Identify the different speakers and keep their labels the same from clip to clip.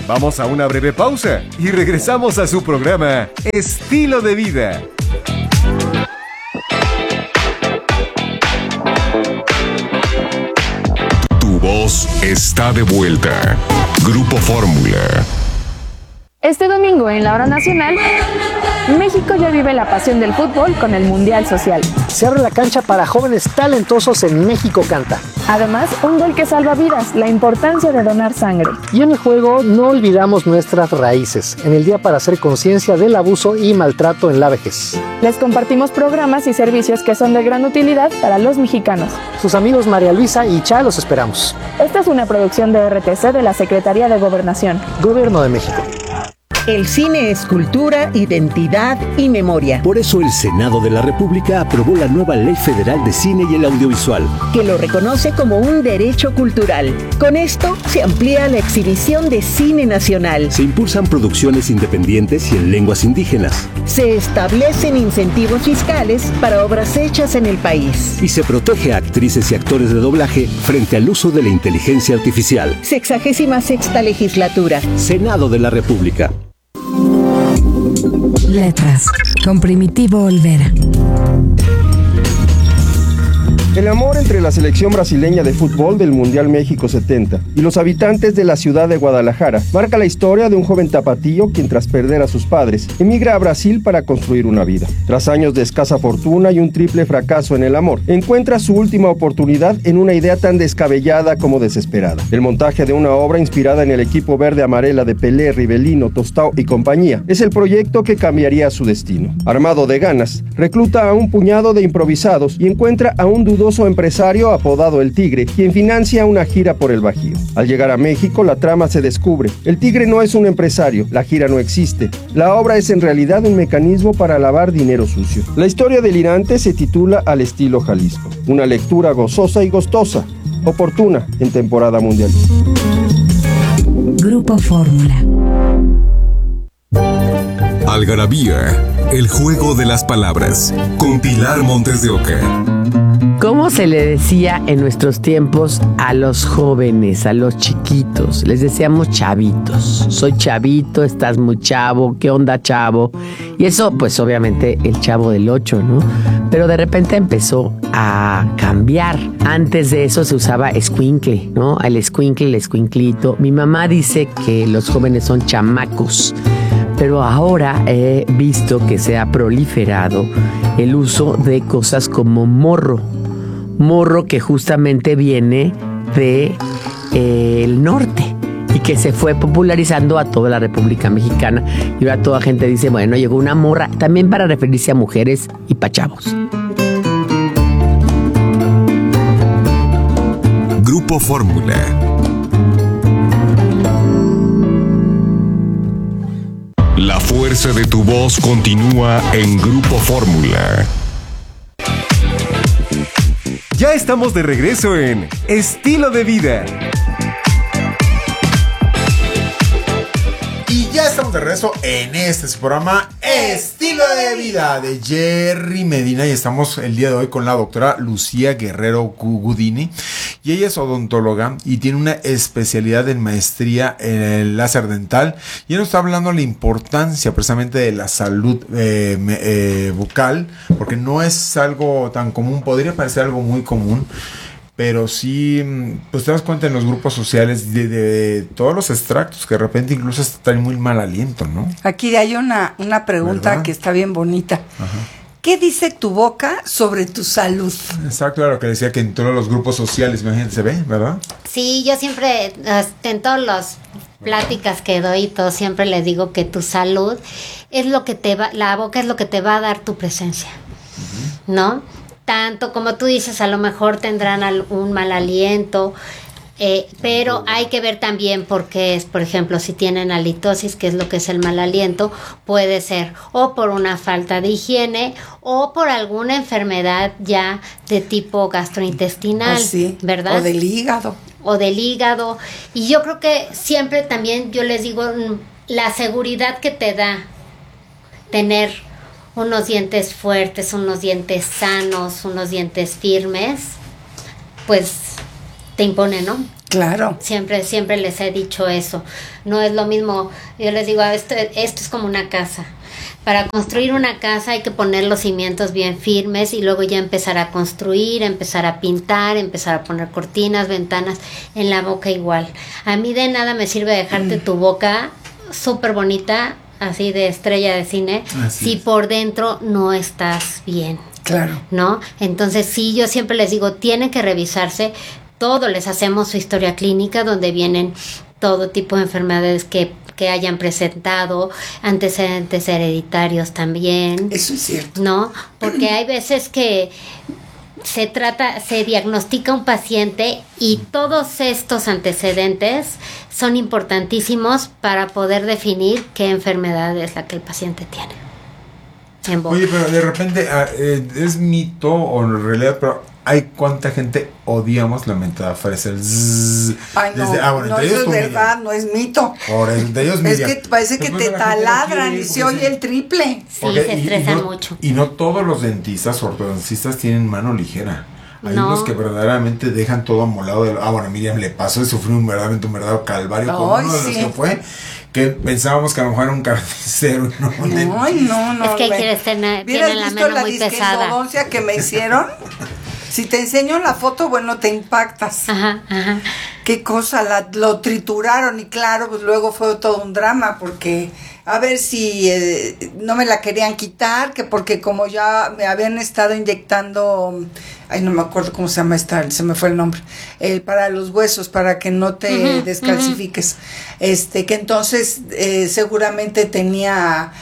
Speaker 1: Vamos a una breve pausa y regresamos a su programa Estilo de Vida.
Speaker 2: Tu voz está de vuelta. Grupo Fórmula.
Speaker 3: Este domingo en la Hora Nacional, México ya vive la pasión del fútbol con el Mundial Social.
Speaker 4: Se abre la cancha para jóvenes talentosos en México Canta.
Speaker 3: Además, un gol que salva vidas, la importancia de donar sangre.
Speaker 4: Y en el juego no olvidamos nuestras raíces, en el día para hacer conciencia del abuso y maltrato en la vejez.
Speaker 3: Les compartimos programas y servicios que son de gran utilidad para los mexicanos.
Speaker 4: Sus amigos María Luisa y Cha los esperamos.
Speaker 3: Esta es una producción de RTC de la Secretaría de Gobernación.
Speaker 4: Gobierno de México.
Speaker 5: El cine es cultura, identidad y memoria.
Speaker 6: Por eso el Senado de la República aprobó la nueva Ley Federal de Cine y el Audiovisual,
Speaker 5: que lo reconoce como un derecho cultural. Con esto se amplía la exhibición de cine nacional.
Speaker 6: Se impulsan producciones independientes y en lenguas indígenas.
Speaker 5: Se establecen incentivos fiscales para obras hechas en el país.
Speaker 6: Y se protege a actrices y actores de doblaje frente al uso de la inteligencia artificial.
Speaker 5: 66ª legislatura.
Speaker 6: Senado de la República.
Speaker 7: Letras, con Primitivo Olvera.
Speaker 8: El amor entre la selección brasileña de fútbol del Mundial México 70 y los habitantes de la ciudad de Guadalajara marca la historia de un joven tapatío quien, tras perder a sus padres, emigra a Brasil para construir una vida. Tras años de escasa fortuna y un triple fracaso en el amor, encuentra su última oportunidad en una idea tan descabellada como desesperada: el montaje de una obra inspirada en el equipo verde-amarela de Pelé, Rivelino, Tostao y compañía. Es el proyecto que cambiaría su destino. Armado de ganas, recluta a un puñado de improvisados y encuentra a un dudoso empresario apodado El Tigre, quien financia una gira por el Bajío. Al llegar a México, la trama se descubre. El Tigre no es un empresario, la gira no existe. La obra es en realidad un mecanismo para lavar dinero sucio. La historia delirante se titula Al estilo Jalisco. Una lectura gozosa y gustosa, oportuna en temporada mundial.
Speaker 7: Grupo Fórmula.
Speaker 2: Algarabía, el juego de las palabras, con Pilar Montes de Oca.
Speaker 9: ¿Cómo se le decía en nuestros tiempos a los jóvenes, a los chiquitos? Les decíamos chavitos. Soy chavito, estás muy chavo, ¿qué onda, chavo? Y eso, pues obviamente el Chavo del 8, ¿no? Pero de repente empezó a cambiar. Antes de eso se usaba escuincle, ¿no? El escuincle, el escuinclito. Mi mamá dice que los jóvenes son chamacos. Pero ahora he visto que se ha proliferado el uso de cosas como morro. Morro que justamente viene de el norte y que se fue popularizando a toda la República Mexicana. Y ahora toda gente dice, bueno, llegó una morra, también para referirse a mujeres y pa' chavos.
Speaker 2: Grupo Fórmula. La fuerza de tu voz continúa en Grupo Fórmula.
Speaker 1: Ya estamos de regreso en Estilo de Vida.
Speaker 10: Y ya estamos de regreso en este su programa Estilo de Vida de Jerry Medina. Y estamos el día de hoy con la doctora Lucía Guerrero Gudini. Y ella es odontóloga y tiene una especialidad en maestría en el láser dental. Y ella nos está hablando de la importancia precisamente de la salud bucal, porque no es algo tan común, podría parecer algo muy común. Pero sí, pues te das cuenta en los grupos sociales de todos los extractos que de repente incluso traen muy mal aliento, ¿no?
Speaker 11: Aquí hay una pregunta, ¿verdad?, que está bien bonita. Ajá. ¿Qué dice tu boca sobre tu salud?
Speaker 10: Exacto, era lo que decía, que en todos los grupos sociales, imagínate, se ve, ¿verdad?
Speaker 12: Sí, yo siempre, en todas las pláticas que doy, todo, siempre les digo que tu salud es lo que la boca es lo que te va a dar tu presencia, ¿no? Tanto como tú dices, a lo mejor tendrán un mal aliento, pero hay que ver también por qué es. Por ejemplo, si tienen halitosis, que es lo que es el mal aliento, puede ser o por una falta de higiene o por alguna enfermedad ya de tipo gastrointestinal, sí, ¿verdad?
Speaker 11: O del hígado.
Speaker 12: O del hígado. Y yo creo que siempre también yo les digo, la seguridad que te da tener unos dientes fuertes, unos dientes sanos, unos dientes firmes, pues te impone, ¿no?
Speaker 11: Claro.
Speaker 12: Siempre les he dicho eso. No es lo mismo, yo les digo, esto es como una casa. Para construir una casa hay que poner los cimientos bien firmes y luego ya empezar a construir, empezar a pintar, empezar a poner cortinas, ventanas. En la boca igual. A mí de nada me sirve dejarte tu boca súper bonita, así de estrella de cine, si por dentro no estás bien.
Speaker 11: Claro.
Speaker 12: ¿No? Entonces sí, yo siempre les digo, tienen que revisarse. Todo les hacemos su historia clínica donde vienen todo tipo de enfermedades que hayan presentado, antecedentes hereditarios también.
Speaker 11: Eso es cierto.
Speaker 12: ¿No? Porque hay veces que se diagnostica un paciente y todos estos antecedentes son importantísimos para poder definir qué enfermedad es la que el paciente tiene.
Speaker 10: Oye, pero de repente es mito o en realidad, pero hay cuánta gente odiamos la mentada fresa.
Speaker 11: Ay, no, no, eso es verdad, no es mito. Es que parece que te taladran y se oye el triple.
Speaker 12: Sí, se estresan mucho.
Speaker 10: Y no todos los dentistas, ortodoncistas tienen mano ligera. Hay unos que verdaderamente dejan todo amolado. Bueno, Miriam le pasó y sufrió un verdadero calvario con uno de los que fue, que pensábamos que a lo mejor era un carnicero. No.
Speaker 12: Es que quieres tener la mano muy pesada.
Speaker 11: ¿Vieras que me hicieron? Si te enseño la foto, bueno, te impactas.
Speaker 12: Ajá.
Speaker 11: Qué cosa, lo trituraron y claro, pues luego fue todo un drama porque a ver si no me la querían quitar, que porque como ya me habían estado inyectando, ay, no me acuerdo cómo se llama se me fue el nombre, para los huesos, para que no te descalcifiques, que entonces seguramente tenía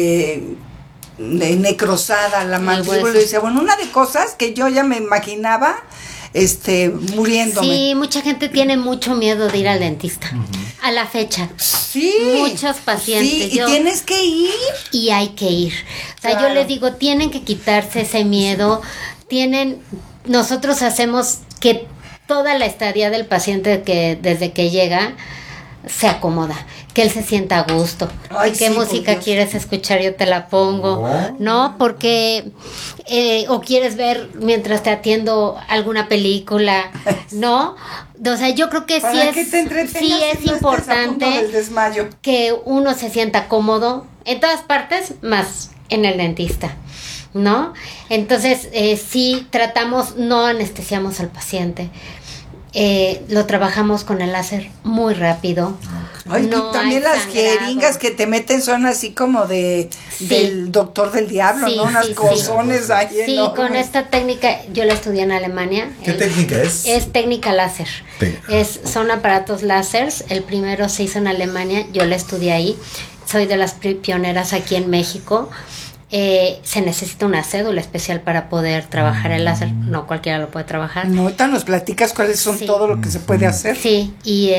Speaker 11: necrosada la mandíbula. Y decía, bueno, una de cosas que yo ya me imaginaba muriéndome.
Speaker 12: Sí, mucha gente tiene mucho miedo de ir al dentista. A la fecha.
Speaker 11: Sí.
Speaker 12: Muchos pacientes.
Speaker 11: Sí, y tienes que ir.
Speaker 12: Y hay que ir. O sea, yo les digo, tienen que quitarse ese miedo. Nosotros hacemos que toda la estadía del paciente desde que llega se acomoda, que él se sienta a gusto.
Speaker 11: Ay,
Speaker 12: ¿Qué música quieres escuchar? Yo te la pongo, ¿no? Porque o quieres ver mientras te atiendo alguna película, ¿no? O sea, yo creo que sí es importante que uno se sienta cómodo en todas partes, más en el dentista, ¿no? Entonces, sí tratamos, no anestesiamos al paciente. Lo trabajamos con el láser muy rápido.
Speaker 11: Ay, no, también las jeringas que te meten son así como del doctor del diablo, ¿no? Unas cozones ahí.
Speaker 12: Sí, con esta técnica yo la estudié en Alemania.
Speaker 10: ¿Qué técnica es?
Speaker 12: Es técnica láser. Son aparatos láseres. El primero se hizo en Alemania, yo la estudié ahí. Soy de las pioneras aquí en México. Se necesita una cédula especial para poder trabajar el láser. No cualquiera lo puede trabajar.
Speaker 11: No, ahorita nos platicas cuáles son todo lo que se puede hacer.
Speaker 12: Sí,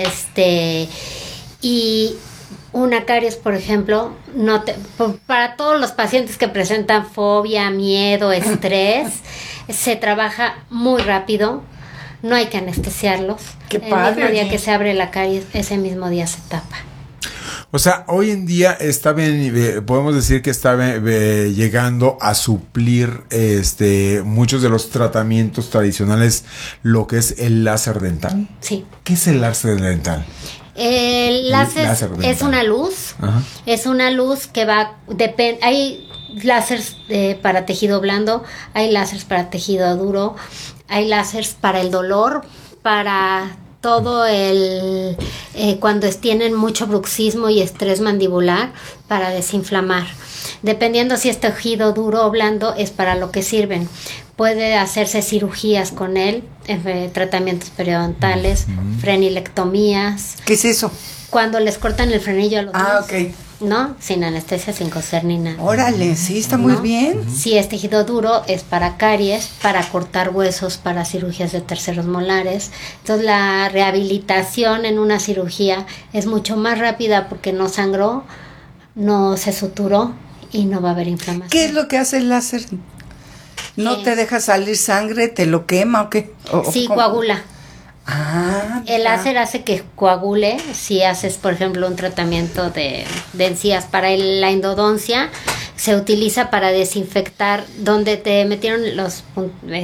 Speaker 12: y una caries, por ejemplo, para todos los pacientes que presentan fobia, miedo, estrés, se trabaja muy rápido. No hay que anestesiarlos.
Speaker 11: Qué padre.
Speaker 12: El mismo día que se abre la caries, ese mismo día se tapa.
Speaker 10: O sea, hoy en día podemos decir que está llegando a suplir muchos de los tratamientos tradicionales, lo que es el láser dental.
Speaker 12: Sí.
Speaker 10: ¿Qué es el láser dental?
Speaker 12: El láser es una luz. Ajá. Es una luz que hay láseres para tejido blando, hay láseres para tejido duro, hay láseres para el dolor, para todo cuando tienen mucho bruxismo y estrés mandibular, para desinflamar. Dependiendo si es tejido duro o blando, es para lo que sirven. Puede hacerse cirugías con él, tratamientos periodontales, frenilectomías.
Speaker 11: ¿Qué es eso?
Speaker 12: Cuando les cortan el frenillo a los niños.
Speaker 11: Ok.
Speaker 12: ¿No? Sin anestesia, sin coser ni nada.
Speaker 11: Órale, sí, está muy bien.
Speaker 12: Si es tejido duro, es para caries, para cortar huesos, para cirugías de terceros molares. Entonces, la rehabilitación en una cirugía es mucho más rápida porque no sangró, no se suturó y no va a haber inflamación.
Speaker 11: ¿Qué es lo que hace el láser? ¿No te deja salir sangre? ¿Te lo quema o qué?
Speaker 12: Sí, coagula. El láser hace que coagule. Si haces, por ejemplo, un tratamiento de encías para la endodoncia, se utiliza para desinfectar donde te metieron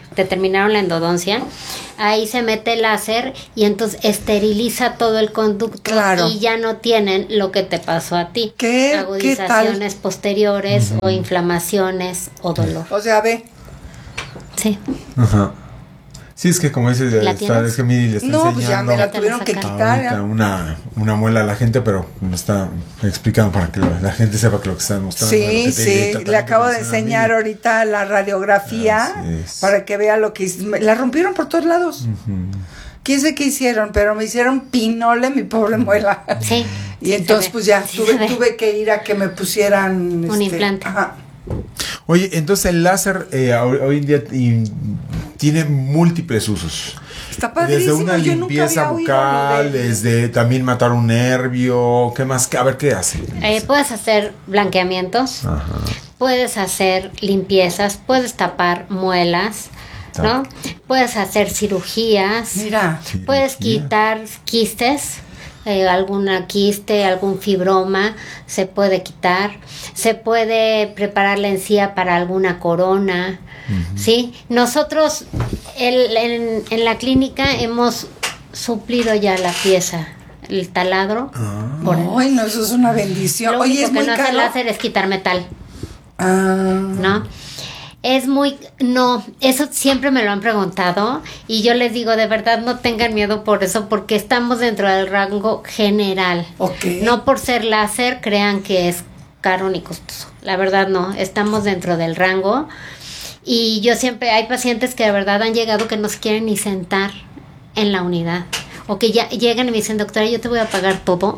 Speaker 12: te terminaron la endodoncia, ahí se mete el láser y entonces esteriliza todo el conducto.
Speaker 11: Claro.
Speaker 12: Y ya no tienen lo que te pasó a ti.
Speaker 11: ¿Qué
Speaker 12: agudizaciones posteriores o inflamaciones o dolor.
Speaker 11: O sea, ve.
Speaker 12: Sí.
Speaker 10: Ajá. Sí, es que como dices, es que Miri le está enseñando.
Speaker 11: No, pues ya me la tuvieron que quitar.
Speaker 10: Una muela a la gente, pero me está explicando para que la gente sepa que lo que están mostrando.
Speaker 11: Sí, sí, le acabo de enseñar ahorita la radiografía para que vea lo que la rompieron por todos lados. Quién sé qué hicieron, pero me hicieron pinole mi pobre muela.
Speaker 12: Sí.
Speaker 11: Y entonces pues ya tuve que ir a que me pusieran
Speaker 12: un implante.
Speaker 11: Ajá.
Speaker 10: Oye, entonces el láser hoy en día tiene múltiples usos.
Speaker 11: Está padrísimo.
Speaker 10: Desde una limpieza bucal, desde también matar un nervio, ¿qué más? A ver, ¿qué hace?
Speaker 12: Puedes hacer blanqueamientos, puedes hacer limpiezas, puedes tapar muelas, ¿no? Puedes hacer cirugías.
Speaker 11: Mira.
Speaker 12: Puedes quitar quistes. Alguna quiste, algún fibroma se puede quitar, se puede preparar la encía para alguna corona, ¿sí? Nosotros en la clínica hemos suplido ya la pieza, el taladro.
Speaker 11: Ay, no, eso es una bendición.
Speaker 12: Lo único que no hace el láser es quitar metal, ¿no? Es muy... No, eso siempre me lo han preguntado y yo les digo, de verdad no tengan miedo por eso, porque estamos dentro del rango general. No por ser láser crean que es caro ni costoso. La verdad no, estamos dentro del rango y yo siempre... Hay pacientes que de verdad han llegado que no se quieren ni sentar en la unidad o que ya llegan y me dicen, doctora, yo te voy a pagar todo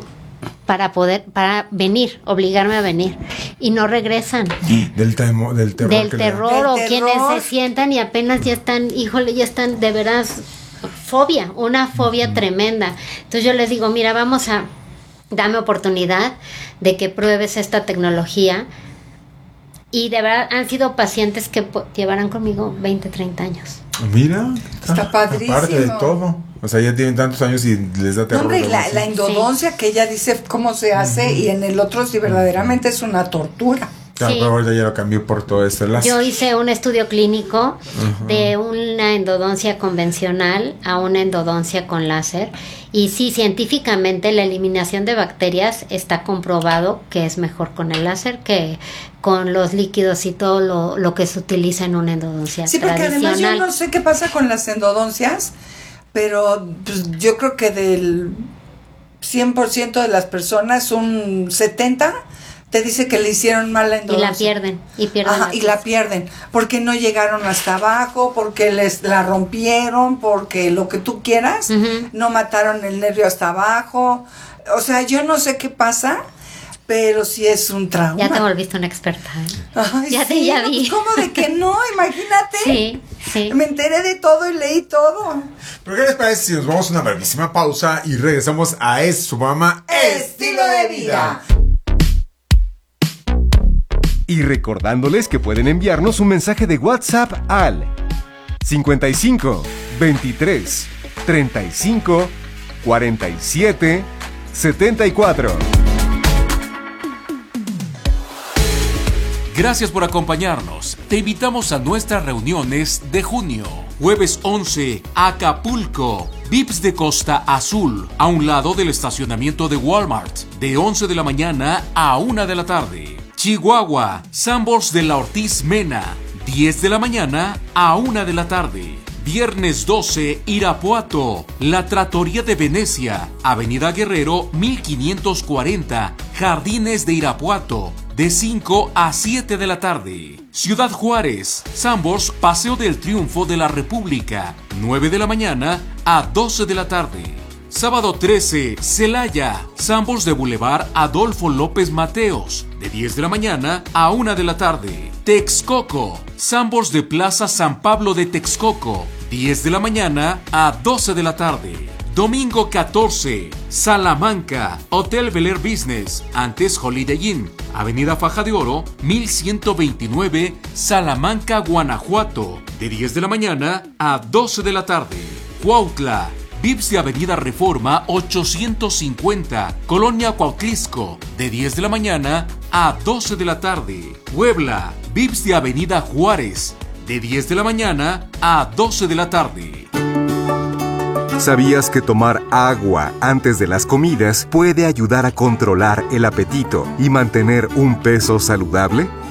Speaker 12: para venir, obligarme a venir y no regresan.
Speaker 10: Del terror
Speaker 12: o quienes se sientan y apenas ya están, ya están de veras una fobia tremenda. Entonces yo les digo, mira, dame oportunidad de que pruebes esta tecnología. Y de verdad han sido pacientes que llevarán conmigo 20, 30 años.
Speaker 10: Mira,
Speaker 11: está padrísimo.
Speaker 10: Aparte de todo. O sea, ya tienen tantos años y les da terror.
Speaker 11: No, hombre, la endodoncia que ella dice cómo se hace y en el otro sí verdaderamente es una tortura.
Speaker 10: Claro, pero ahorita ya lo cambió por todo este láser.
Speaker 12: Yo hice un estudio clínico de una endodoncia convencional a una endodoncia con láser y sí, científicamente la eliminación de bacterias está comprobado que es mejor con el láser que con los líquidos y todo lo que se utiliza en una endodoncia tradicional.
Speaker 11: Sí, porque además yo no sé qué pasa con las endodoncias, pero pues, yo creo que del 100% de las personas, un 70% te dice que le hicieron mal la endodoncia.
Speaker 12: Y la pierden.
Speaker 11: Porque no llegaron hasta abajo, porque la rompieron, porque lo que tú quieras, no mataron el nervio hasta abajo. O sea, yo no sé qué pasa, pero sí es un trauma.
Speaker 12: Ya te volviste una experta,
Speaker 11: Ay,
Speaker 12: ya vi.
Speaker 11: ¿Cómo de que no? Imagínate.
Speaker 12: Sí.
Speaker 11: Me enteré de todo y leí todo.
Speaker 10: ¿Pero qué les parece si nos vamos a una brevísima pausa y regresamos a su programa
Speaker 11: Estilo de Vida?
Speaker 1: Y recordándoles que pueden enviarnos un mensaje de WhatsApp al 55 23 35 47 74.
Speaker 13: Gracias por acompañarnos. Te invitamos a nuestras reuniones de junio. Jueves 11, Acapulco. Vips de Costa Azul, a un lado del estacionamiento de Walmart, de 11 de la mañana a 1 de la tarde. Chihuahua, Sambors de la Ortiz Mena, 10 de la mañana a 1 de la tarde. Viernes 12, Irapuato, La Trattoria de Venecia, Avenida Guerrero 1540, Jardines de Irapuato, de 5 a 7 de la tarde. Ciudad Juárez, Sambors Paseo del Triunfo de la República, 9 de la mañana a 12 de la tarde. Sábado 13, Celaya, Sambors de Boulevard Adolfo López Mateos, de 10 de la mañana a 1 de la tarde. Texcoco, Sambors de Plaza San Pablo de Texcoco, 10 de la mañana a 12 de la tarde. Domingo 14, Salamanca, Hotel Bel Air Business, antes Holiday Inn, Avenida Faja de Oro, 1129, Salamanca, Guanajuato, de 10 de la mañana a 12 de la tarde. Cuautla, Vips de Avenida Reforma 850, Colonia Cuautlisco, de 10 de la mañana a 12 de la tarde. Puebla, Vips de Avenida Juárez, de 10 de la mañana a 12 de la tarde.
Speaker 1: ¿Sabías que tomar agua antes de las comidas puede ayudar a controlar el apetito y mantener un peso saludable?